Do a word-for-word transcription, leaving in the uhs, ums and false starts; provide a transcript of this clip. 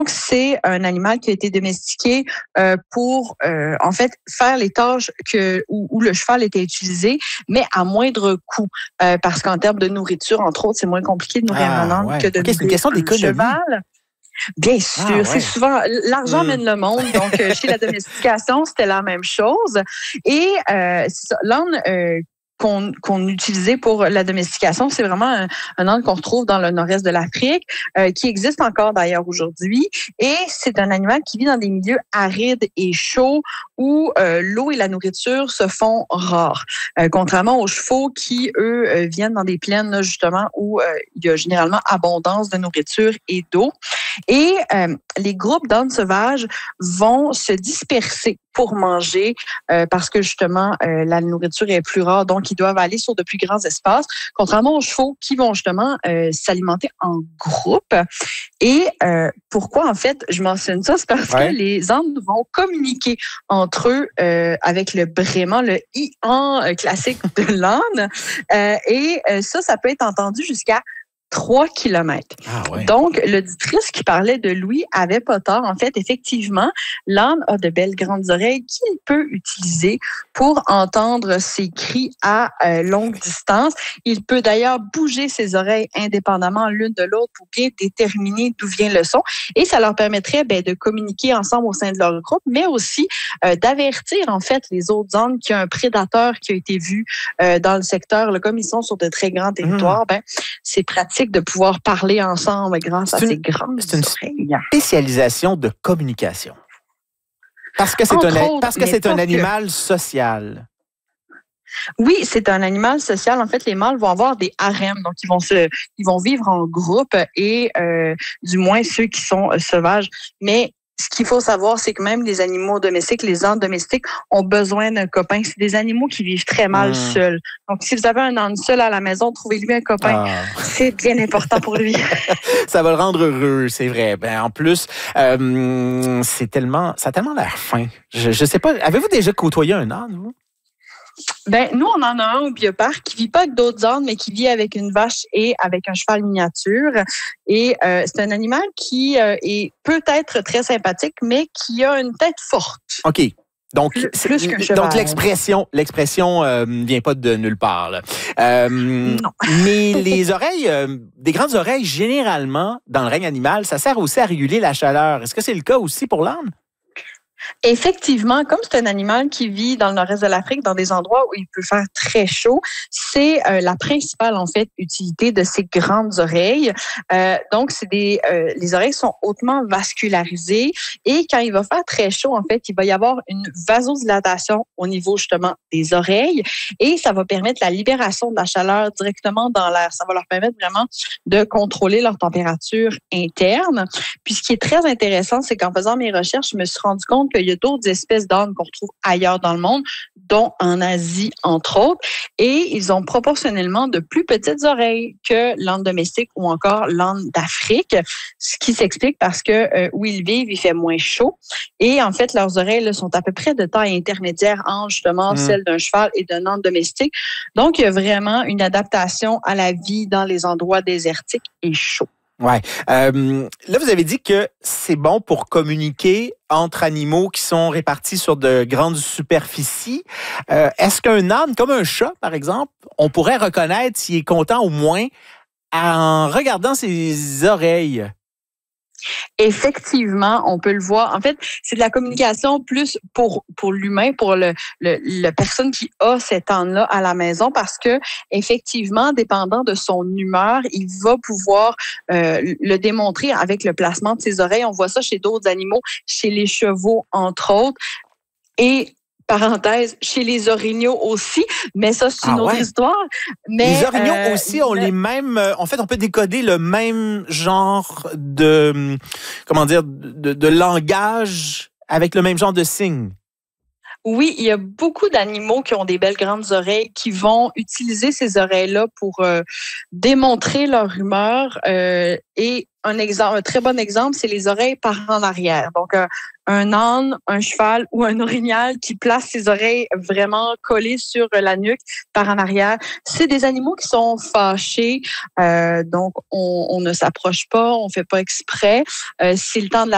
c'est un animal qui a été domestiqué euh, pour, euh, en fait, faire les tâches que où, où le cheval était utilisé, mais à moindre coût. Euh, parce qu'en termes de nourriture, entre autres, c'est moins compliqué de nourrir Ah, un âne ouais. que de okay, nourrir c'est une question un d'économie. cheval. Bien sûr, Ah, ouais. c'est souvent l'argent mmh. mène le monde. Donc, euh, chez la domestication, c'était la même chose. Et euh, c'est ça, l'âne euh, qu'on qu'on utilisait pour la domestication, c'est vraiment un, un âne qu'on retrouve dans le nord-est de l'Afrique, euh, qui existe encore d'ailleurs aujourd'hui. Et c'est un animal qui vit dans des milieux arides et chauds où euh, l'eau et la nourriture se font rares. Euh, contrairement aux chevaux qui, eux, euh, viennent dans des plaines là, justement où euh, il y a généralement abondance de nourriture et d'eau. Et euh, les groupes d'ânes sauvages vont se disperser pour manger euh, parce que justement euh, la nourriture est plus rare, donc ils doivent aller sur de plus grands espaces, contrairement aux chevaux qui vont justement euh, s'alimenter en groupe. Et euh, pourquoi en fait je mentionne ça, c'est parce ouais. que les ânes vont communiquer entre eux euh, avec le brément, le i-an euh, classique de l'âne, euh, et euh, ça, ça peut être entendu jusqu'à trois kilomètres. Ah, ouais. Donc, l'auditrice qui parlait de Louis avait pas tort. En fait, effectivement, l'âne a de belles grandes oreilles qu'il peut utiliser pour entendre ses cris à euh, longue distance. Il peut d'ailleurs bouger ses oreilles indépendamment l'une de l'autre pour bien déterminer d'où vient le son. Et ça leur permettrait ben, de communiquer ensemble au sein de leur groupe, mais aussi euh, d'avertir en fait les autres ânes qu'il y a un prédateur qui a été vu euh, dans le secteur. Là, comme ils sont sur de très grands territoires, mmh. ben, c'est pratique de pouvoir parler ensemble grâce c'est à une, ces grandes c'est une oreilles. Spécialisation de communication. Parce que c'est Entre un, autres, parce que c'est un que... animal social. Oui, c'est un animal social. En fait, les mâles vont avoir des harems, donc ils vont se, ils vont vivre en groupe et euh, du moins ceux qui sont euh, sauvages. Mais ce qu'il faut savoir, c'est que même les animaux domestiques, les ânes domestiques, ont besoin d'un copain. C'est des animaux qui vivent très mal mmh. seuls. Donc, si vous avez un âne seul à la maison, trouvez-lui un copain. Ah. C'est bien important pour lui. Ça va le rendre heureux, c'est vrai. Ben, en plus, euh, c'est tellement, ça a tellement l'air fin. Je, je sais pas. Avez-vous déjà côtoyé un âne, vous? Ben, nous, on en a un au bioparc qui vit pas avec d'autres ânes, mais qui vit avec une vache et avec un cheval miniature. Et euh, c'est un animal qui euh, est peut-être très sympathique, mais qui a une tête forte. OK. Donc, plus, plus qu'un cheval. Donc l'expression, l'expression euh, vient pas de nulle part. Là. Euh, non. Mais les oreilles, euh, des grandes oreilles, généralement, dans le règne animal, ça sert aussi à réguler la chaleur. Est-ce que c'est le cas aussi pour l'âne? Effectivement, comme c'est un animal qui vit dans le nord-est de l'Afrique, dans des endroits où il peut faire très chaud, c'est euh, la principale en fait utilité de ces grandes oreilles. Euh, donc, c'est des, euh, les oreilles sont hautement vascularisées et quand il va faire très chaud, en fait, il va y avoir une vasodilatation au niveau justement des oreilles et ça va permettre la libération de la chaleur directement dans l'air. Ça va leur permettre vraiment de contrôler leur température interne. Puis, ce qui est très intéressant, c'est qu'en faisant mes recherches, je me suis rendu compte qu'il y a d'autres espèces d'ânes qu'on retrouve ailleurs dans le monde, dont en Asie, entre autres. Et ils ont proportionnellement de plus petites oreilles que l'âne domestique ou encore l'âne d'Afrique, ce qui s'explique parce que euh, où ils vivent, il fait moins chaud. Et en fait, leurs oreilles là, sont à peu près de taille intermédiaire entre justement mmh. celle d'un cheval et d'un âne domestique. Donc, il y a vraiment une adaptation à la vie dans les endroits désertiques et chauds. Ouais. Euh, là, vous avez dit que c'est bon pour communiquer entre animaux qui sont répartis sur de grandes superficies. Euh, est-ce qu'un âne, comme un chat, par exemple, on pourrait reconnaître s'il est content au moins en regardant ses oreilles? Effectivement, on peut le voir. En fait, c'est de la communication plus pour pour l'humain, pour le, le la personne qui a cet âne-là à la maison, parce que effectivement, dépendant de son humeur, il va pouvoir euh, le démontrer avec le placement de ses oreilles. On voit ça chez d'autres animaux, chez les chevaux entre autres, et parenthèse, chez les orignaux aussi, mais ça, c'est une ah, autre ouais. histoire. Mais, les orignaux euh, aussi ont le... les mêmes... En fait, on peut décoder le même genre de... Comment dire? De, de langage avec le même genre de signes. Oui, il y a beaucoup d'animaux qui ont des belles grandes oreilles qui vont utiliser ces oreilles-là pour euh, démontrer leur humeur. Euh, et un exemple, un très bon exemple, c'est les oreilles par en arrière. Donc, euh, un âne, un cheval ou un orignal qui place ses oreilles vraiment collées sur la nuque par en arrière. C'est des animaux qui sont fâchés. Euh, donc, on, on ne s'approche pas, on fait pas exprès. Euh, c'est le temps de la